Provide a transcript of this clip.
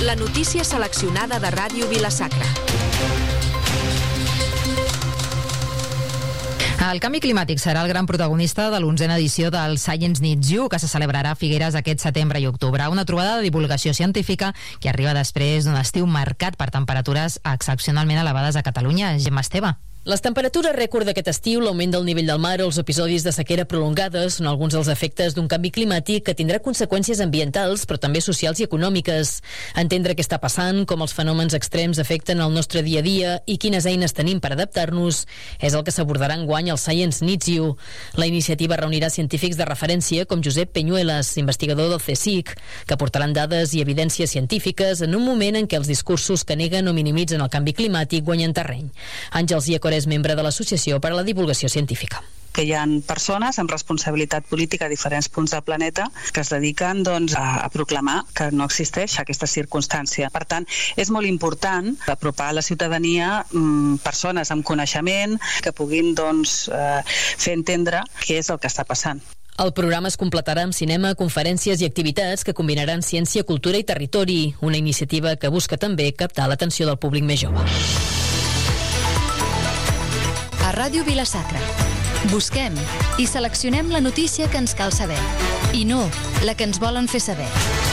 La notícia seleccionada de Ràdio Vila-sacra. El canvi climàtic serà el gran protagonista de l'11a edició del Science Needs You, que se celebrarà a Figueres aquest setembre i octubre. Una trobada de divulgació científica que arriba després d'un estiu marcat per temperatures excepcionalment elevades a Catalunya. Gemma Esteve. Les temperatures rècord d'aquest estiu, l'augment del nivell del mar o els episodis de sequera prolongades són alguns dels efectes d'un canvi climàtic que tindrà conseqüències ambientals, però també socials i econòmiques. Entendre què està passant, com els fenòmens extrems afecten el nostre dia a dia i quines eines tenim per adaptar-nos és el que s'abordarà enguany al Science Needs You. La iniciativa reunirà científics de referència com Josep Peñuelas, investigador del CSIC, que aportaran dades i evidències científiques en un moment en què els discursos que neguen o minimitzen el canvi climàtic guanyen terreny. Àngels Iacora és membre de l'Associació per a la Divulgació Científica. Que hi ha persones amb responsabilitat política a diferents punts del planeta que es dediquen a proclamar que no existeix aquesta circumstància. Per tant, és molt important apropar a la ciutadania persones amb coneixement que puguin fer entendre què és el que està passant. El programa es completarà amb cinema, conferències i activitats que combinaran ciència, cultura i territori, una iniciativa que busca també captar l'atenció del públic més jove. A Ràdio Vila-sacra. Busquem i seleccionem la notícia que ens cal saber. I no la que ens volen fer saber.